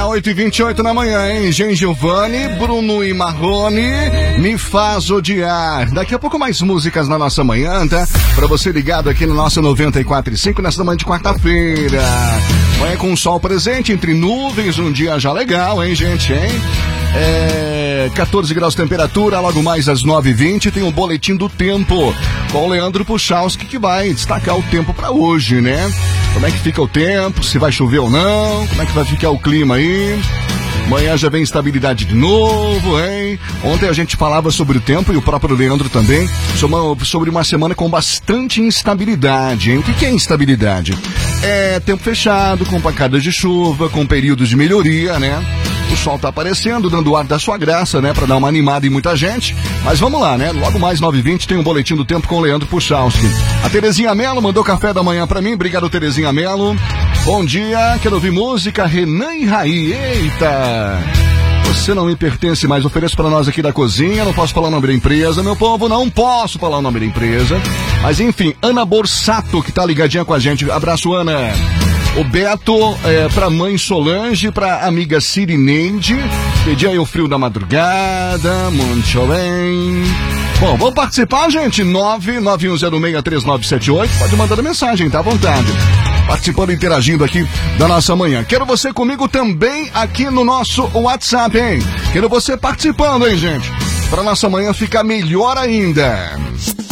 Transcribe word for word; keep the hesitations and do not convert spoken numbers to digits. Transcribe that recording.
oito e vinte e oito na manhã, hein? Gen Giovanni, Bruno e Marrone, Me Faz Odiar. Daqui a pouco mais músicas na nossa manhã, tá? Pra você ligado aqui no nosso noventa e quatro e cinco, nessa manhã de quarta-feira. Manhã com sol presente, entre nuvens, um dia já legal, hein, gente, hein? É, quatorze graus de temperatura, logo mais às nove e vinte tem um boletim do tempo com o Leandro Puchalski, que vai destacar o tempo pra hoje, né? Como é que fica o tempo, se vai chover ou não, como é que vai ficar o clima aí. Amanhã já vem estabilidade de novo, hein? Ontem a gente falava sobre o tempo e o próprio Leandro também, sobre uma semana com bastante instabilidade, hein? O que é instabilidade? É tempo fechado, com pancadas de chuva, com períodos de melhoria, né? O sol tá aparecendo, dando o ar da sua graça, né? Pra dar uma animada em muita gente. Mas vamos lá, né? Logo mais nove e vinte tem um boletim do tempo com o Leandro Puchalski. A Terezinha Mello mandou café da manhã pra mim. Obrigado, Terezinha Mello. Bom dia, quero ouvir música. Renan e Raí. Eita! Você não me pertence mais. Ofereço pra nós aqui da cozinha. Não posso falar o nome da empresa, meu povo. Não posso falar o nome da empresa. Mas enfim, Ana Borsato, que tá ligadinha com a gente. Abraço, Ana. O Beto, é, pra mãe Solange, pra amiga Sirineide, pedi aí o frio da madrugada, muito bem. Bom, vamos participar, gente? nove nove um zero seis três nove sete oito, pode mandar mensagem, tá à vontade. Participando, interagindo aqui da nossa manhã. Quero você comigo também aqui no nosso WhatsApp, hein? Quero você participando, hein, gente? Pra nossa manhã ficar melhor ainda.